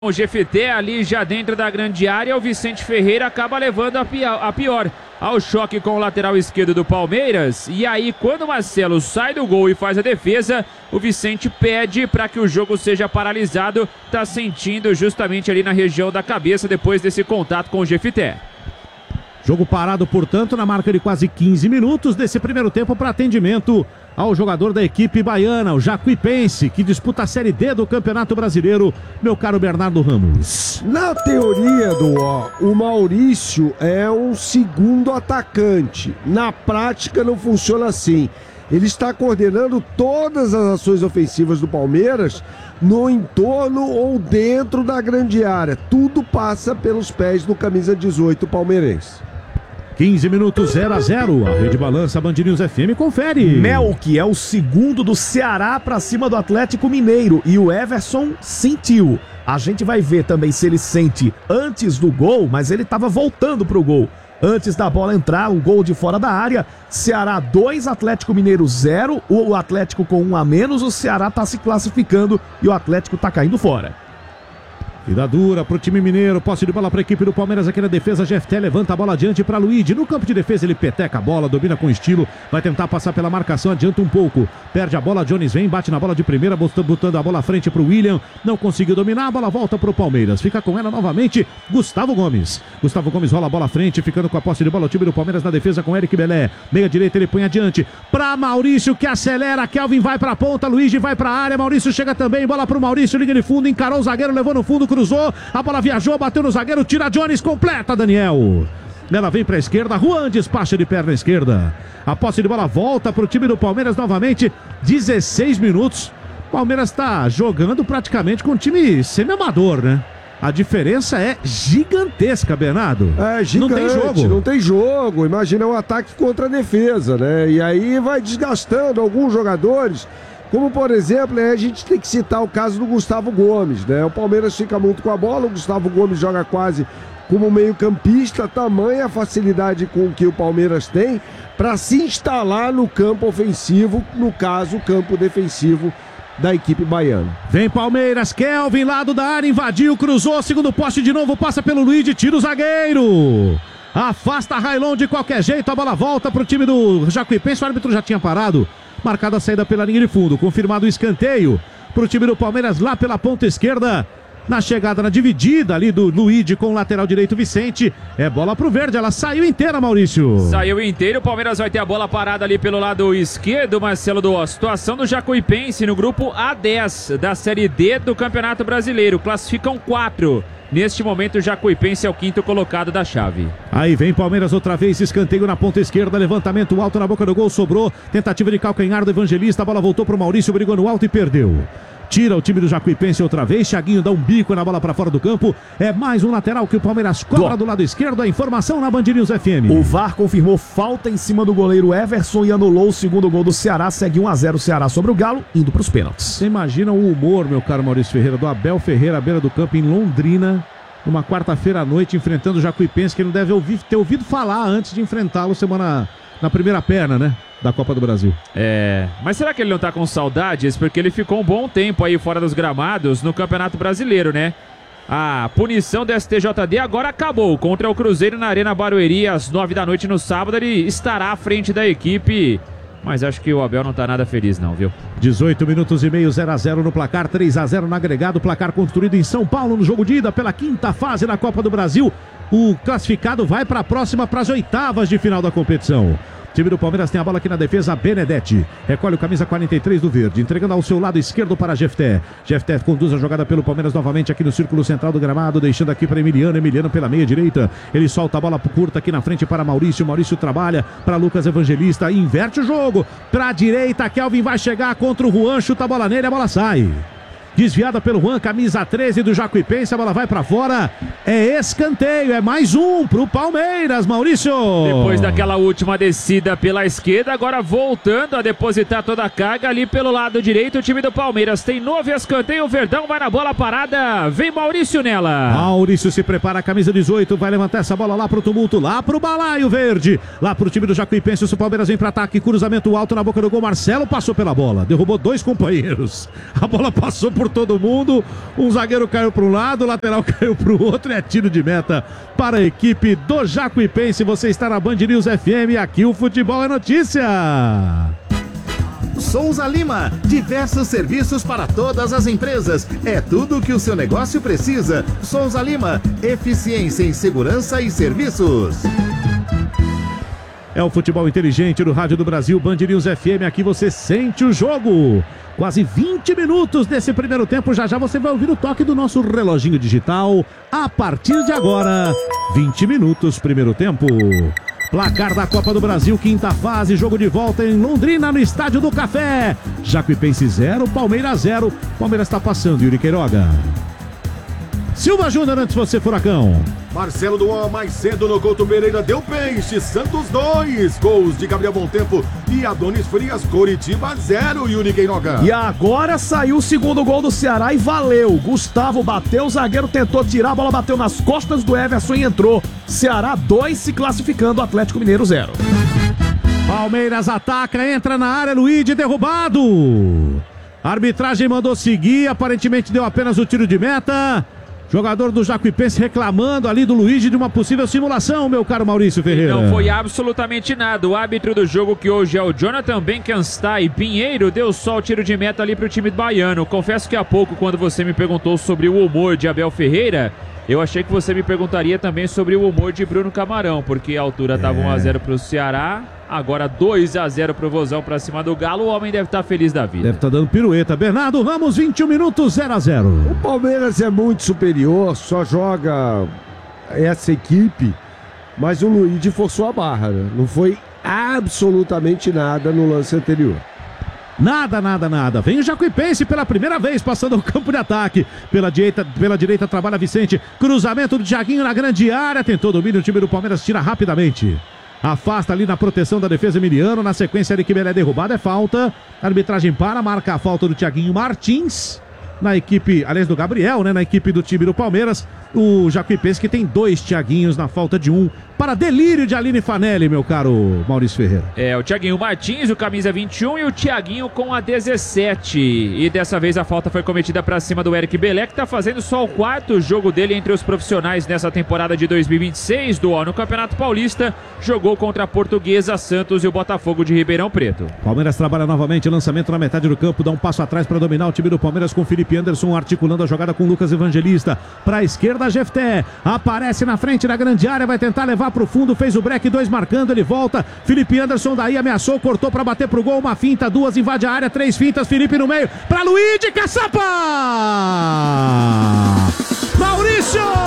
O GFT ali já dentro da grande área, o Vicente Ferreira acaba levando a pior ao choque com o lateral esquerdo do Palmeiras. E aí, quando o Marcelo sai do gol e faz a defesa, o Vicente pede para que o jogo seja paralisado. Tá sentindo justamente ali na região da cabeça depois desse contato com o GFT. Jogo parado, portanto, na marca de quase 15 minutos desse primeiro tempo para atendimento ao jogador da equipe baiana, o Jacuipense, que disputa a Série D do Campeonato Brasileiro, meu caro Bernardo Ramos. Na teoria, o Maurício é um segundo atacante. Na prática não funciona assim. Ele está coordenando todas as ações ofensivas do Palmeiras no entorno ou dentro da grande área. Tudo passa pelos pés do camisa 18 palmeirense. 15 minutos, 0-0. A Rede Balança, Band News FM, confere. Melk é o segundo do Ceará para cima do Atlético Mineiro e o Everson sentiu. A gente vai ver também se ele sente antes do gol, mas ele estava voltando pro gol. Antes da bola entrar, um gol de fora da área. Ceará 2, Atlético Mineiro 0. O Atlético com 1 a menos, o Ceará está se classificando e o Atlético está caindo fora. Vida dura pro time mineiro, posse de bola para a equipe do Palmeiras aqui na defesa. GFT levanta a bola adiante para Luigi. No campo de defesa ele peteca a bola, domina com estilo, vai tentar passar pela marcação, adianta um pouco, perde a bola, Jones vem, bate na bola de primeira, botando a bola à frente pro William, não conseguiu dominar, a bola volta pro Palmeiras, fica com ela novamente Gustavo Gomes. Gustavo Gomes rola a bola à frente, ficando com a posse de bola o time do Palmeiras na defesa com Eric Belé, meia direita ele põe adiante para Maurício que acelera, Kelvin vai pra ponta, Luigi vai pra área, Maurício chega também, bola pro Maurício, linha de fundo, encarou o zagueiro, levou no fundo, cruzou, a bola viajou, bateu no zagueiro, tira Jones, completa Daniel. Ela vem para a esquerda, Juan despacha de perna esquerda. A posse de bola volta para o time do Palmeiras novamente, 16 minutos. Palmeiras está jogando praticamente com um time semi-amador, né? A diferença é gigantesca, Bernardo. É gigante, não tem jogo. Imagina um ataque contra a defesa, né? E aí vai desgastando alguns jogadores. Como, por exemplo, a gente tem que citar o caso do Gustavo Gomes, né? O Palmeiras fica muito com a bola, o Gustavo Gomes joga quase como meio-campista, tamanha a facilidade com que o Palmeiras tem para se instalar no campo ofensivo, no caso, o campo defensivo da equipe baiana. Vem Palmeiras, Kelvin, lado da área, invadiu, cruzou, segundo poste de novo, passa pelo Luigi, tira o zagueiro. Afasta Railon de qualquer jeito, a bola volta pro time do Jacuipense, o árbitro já tinha parado. Marcada a saída pela linha de fundo, confirmado o escanteio pro time do Palmeiras lá pela ponta esquerda. Na chegada, na dividida ali do Luigi com o lateral direito Vicente. É bola pro verde, ela saiu inteira, Maurício. Saiu inteira, o Palmeiras vai ter a bola parada ali pelo lado esquerdo, Marcelo. Situação do Jacuipense no grupo A10 da Série D do Campeonato Brasileiro. Classificam 4. Neste momento, o Jacuipense é o 5º colocado da chave. Aí vem Palmeiras outra vez, escanteio na ponta esquerda, levantamento alto na boca do gol, sobrou, tentativa de calcanhar do Evangelista, a bola voltou pro Maurício, brigou no alto e perdeu. Tira o time do Jacuipense outra vez, Thiaguinho dá um bico na bola para fora do campo, é mais um lateral que o Palmeiras cobra do lado esquerdo, a informação na Band News FM. O VAR confirmou falta em cima do goleiro Everson e anulou o segundo gol do Ceará, segue 1-0 o Ceará sobre o Galo, indo para os pênaltis. Você imagina o humor, meu caro Maurício Ferreira, do Abel Ferreira à beira do campo em Londrina, numa quarta-feira à noite, enfrentando o Jacuipense, que ele não deve ter ouvido falar antes de enfrentá-lo na primeira perna, né? Da Copa do Brasil. Mas será que ele não tá com saudades? Porque ele ficou um bom tempo aí fora dos gramados no Campeonato Brasileiro, né? A punição do STJD agora acabou. Contra o Cruzeiro na Arena Barueri, às 9 da noite no sábado, ele estará à frente da equipe. Mas acho que o Abel não tá nada feliz não, viu? 18 minutos e meio, 0-0 no placar, 3-0 no agregado, placar construído em São Paulo no jogo de ida pela 5ª fase da Copa do Brasil. O classificado vai para a próxima, para as 8ª de final da competição. O time do Palmeiras tem a bola aqui na defesa, Benedetti. Recolhe o camisa 43 do verde, entregando ao seu lado esquerdo para Jefté. Jefté conduz a jogada pelo Palmeiras novamente aqui no círculo central do gramado, deixando aqui para Emiliano. Emiliano pela meia direita. Ele solta a bola curta aqui na frente para Maurício. Maurício trabalha para Lucas Evangelista. Inverte o jogo. Para a direita, Kelvin vai chegar contra o Juan. Chuta a bola nele, a bola sai. Desviada pelo Juan, camisa 13 do Jacuipense, a bola vai pra fora, é escanteio, é mais um pro Palmeiras, Maurício. Depois daquela última descida pela esquerda, agora voltando a depositar toda a carga ali pelo lado direito, o time do Palmeiras tem novo escanteio, o Verdão vai na bola parada, vem Maurício nela. Maurício se prepara, camisa 18, vai levantar essa bola lá pro tumulto, lá pro balaio verde, lá pro time do Jacuipense, o Palmeiras vem pra ataque, cruzamento alto na boca do gol, Marcelo passou pela bola, derrubou 2 companheiros, a bola passou por por todo mundo. Um zagueiro caiu para um lado, o lateral caiu para o outro. É tiro de meta para a equipe do Jacuipense. Você está na Band News FM. Aqui o futebol é notícia. Souza Lima, diversos serviços para todas as empresas. É tudo o que o seu negócio precisa. Souza Lima, eficiência em segurança e serviços. É o futebol inteligente do Rádio do Brasil, Band News FM. Aqui você sente o jogo. Quase 20 minutos desse primeiro tempo. Já já você vai ouvir o toque do nosso reloginho digital. A partir de agora, 20 minutos, primeiro tempo. Placar da Copa do Brasil, quinta fase, jogo de volta em Londrina, no Estádio do Café. Jacuipense 0, Palmeiras 0. Palmeiras está passando, Yuri Queiroga. Silva Júnior, antes você, Furacão. Marcelo Duan, mais cedo no Couto Pereira, deu peixe. Santos 2, gols de Gabriel Bontempo e Adonis Frias. Coritiba 0, Yuri Queiroga. E agora saiu o segundo gol do Ceará e valeu. Gustavo bateu, o zagueiro tentou tirar, a bola bateu nas costas do Everson e entrou. Ceará 2 se classificando, Atlético Mineiro 0. Palmeiras ataca, entra na área, Luigi derrubado. A arbitragem mandou seguir, aparentemente deu apenas o tiro de meta. Jogador do Jacuipense reclamando ali do Luigi de uma possível simulação, meu caro Maurício Ferreira. Não foi absolutamente nada. O árbitro do jogo, que hoje é o Jonathan Benkenstein Pinheiro, deu só o tiro de meta ali pro time baiano. Confesso que há pouco, quando você me perguntou sobre o humor de Abel Ferreira, eu achei que você me perguntaria também sobre o humor de Bruno Camarão, porque a altura estava 1-0 pro Ceará, agora 2-0 pro Vozão pra cima do Galo. O homem deve estar feliz da vida. Deve estar dando pirueta. Bernardo Ramos, 21 minutos, 0-0. O Palmeiras é muito superior, só joga essa equipe, mas o Luigi forçou a barra, né? Não foi absolutamente nada no lance anterior. Nada. Vem o Jacuipense pela primeira vez, passando o campo de ataque. Pela direita trabalha Vicente. Cruzamento do Thiaguinho na grande área. Tentou domínio, o time do Palmeiras tira rapidamente. Afasta ali na proteção da defesa Emiliano. Na sequência, ele que é derrubado, é falta. A arbitragem marca a falta do Thiaguinho Martins. Na equipe, aliás, do Gabriel, né? Na equipe do time do Palmeiras. O Jacuipense que tem 2 Thiaguinhos na falta de 1. Para delírio de Aline Fanelli, meu caro Maurício Ferreira. É, o Thiaguinho Martins, o camisa 21, e o Thiaguinho com a 17. E dessa vez a falta foi cometida para cima do Eric Belé, que está fazendo só o 4º jogo dele entre os profissionais nessa temporada de 2026 do no Campeonato Paulista. Jogou contra a Portuguesa, Santos e o Botafogo de Ribeirão Preto. Palmeiras trabalha novamente, lançamento na metade do campo, dá um passo atrás para dominar o time do Palmeiras com Felipe Anderson articulando a jogada com Lucas Evangelista. Para a esquerda, Jefté aparece na frente da grande área, vai tentar levar para o fundo, fez o break, 2 marcando, ele volta. Felipe Anderson daí ameaçou, cortou para bater pro gol, uma finta, 2 invade a área, 3 fintas, Felipe no meio, para Luigi, caçapa! Maurício!